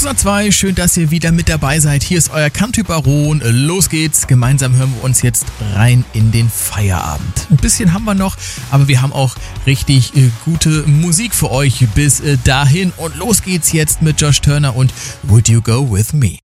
602, schön, dass ihr wieder mit dabei seid. Hier ist euer Country Baron. Los geht's. Gemeinsam hören wir uns jetzt rein in den Feierabend. Ein bisschen haben wir noch, aber wir haben auch richtig gute Musik für euch bis dahin. Und los geht's jetzt mit Josh Turner und Would You Go With Me?